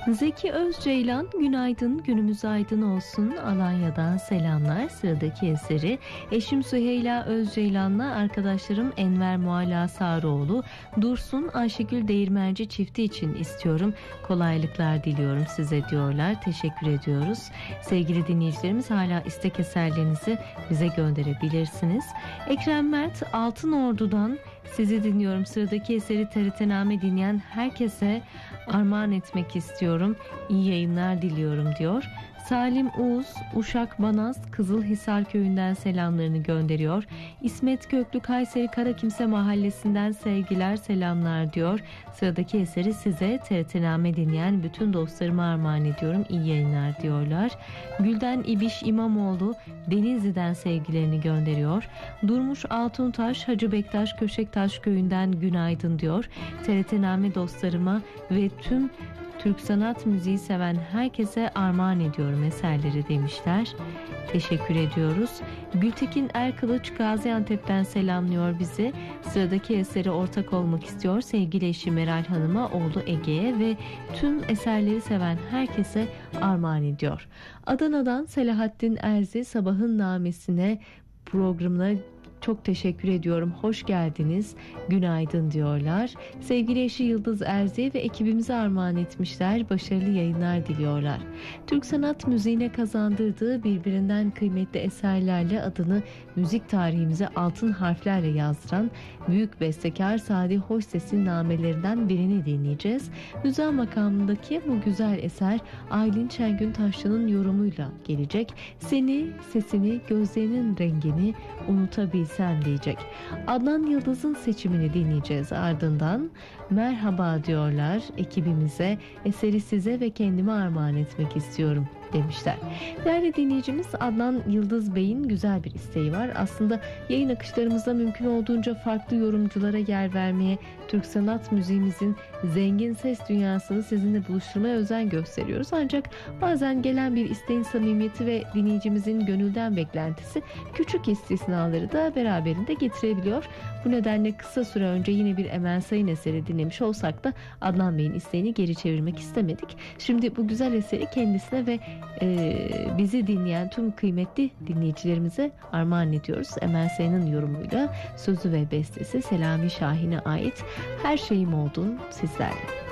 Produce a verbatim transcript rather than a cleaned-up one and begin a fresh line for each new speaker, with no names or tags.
Zeki Özceylan, günaydın, günümüz aydın olsun. Alanya'dan selamlar. Sıradaki eseri eşim Süheyla Özceylan'la arkadaşlarım Enver Mualla Sarıoğlu, Dursun Ayşegül Değirmenci çifti için istiyorum. Kolaylıklar diliyorum size diyorlar. Teşekkür ediyoruz. Sevgili dinleyicilerimiz, hala istek eserlerinizi bize gönderebilirsiniz. Ekrem Mert, Altınordu'dan sizi dinliyorum. Sıradaki eseri T R T'name dinleyen herkese armağan etmek istiyorum. İyi yayınlar diliyorum diyor. Salim Uğuz, Uşak Banaz Kızılhisar köyünden selamlarını gönderiyor. İsmet Köklü, Kayseri Karakimse mahallesinden sevgiler, selamlar diyor. Sıradaki eseri size T R T'name dinleyen bütün dostlarıma armağan ediyorum. İyi yayınlar diyorlar. Gülden İbiş İmamoğlu, Denizli'den sevgilerini gönderiyor. Durmuş Altuntaş, Hacı Bektaş Köşektaş köyünden günaydın diyor. T R T'name dostlarıma ve tüm Türk sanat müziği seven herkese armağan ediyorum eserleri demişler. Teşekkür ediyoruz. Gültekin Erkılıç Gaziantep'ten selamlıyor bizi. Sıradaki eseri ortak olmak istiyor. Sevgili eşi Meral Hanım'a, oğlu Ege'ye ve tüm eserleri seven herkese armağan ediyor. Adana'dan Selahattin Erzi, Sabahın Namesine programına çok teşekkür ediyorum. Hoş geldiniz. Günaydın diyorlar. Sevgili eşi Yıldız Erzi ve ekibimize armağan etmişler. Başarılı yayınlar diliyorlar. Türk sanat müziğine kazandırdığı birbirinden kıymetli eserlerle adını müzik tarihimize altın harflerle yazdıran büyük bestekar Sadi Hoşses'in namelerinden birini dinleyeceğiz. Müza makamındaki bu güzel eser Aylin Şengün Taşlı'nın yorumuyla gelecek. Seni, sesini, gözlerinin rengini unutabilsem diyecek. Adnan Yıldız'ın seçimini dinleyeceğiz. Ardından merhaba diyorlar ekibimize, eseri size ve kendime armağan etmek istiyorum demişler. Değerli dinleyicimiz, Adnan Yıldız Bey'in güzel bir isteği var. Aslında yayın akışlarımızda mümkün olduğunca farklı yorumculara yer vermeye, Türk sanat müziğimizin zengin ses dünyasını sizinle buluşturmaya özen gösteriyoruz. Ancak bazen gelen bir isteğin samimiyeti ve dinleyicimizin gönülden beklentisi küçük istisnaları da beraberinde getirebiliyor. Bu nedenle kısa süre önce yine bir Emel Sayın eseri dinlemiş olsak da Adnan Bey'in isteğini geri çevirmek istemedik. Şimdi bu güzel eseri kendisine ve e, bizi dinleyen tüm kıymetli dinleyicilerimize armağan ediyoruz. Emel Sayın'ın yorumuyla, sözü ve bestesi Selami Şahin'e ait Her Şeyim Oldun sizlerle.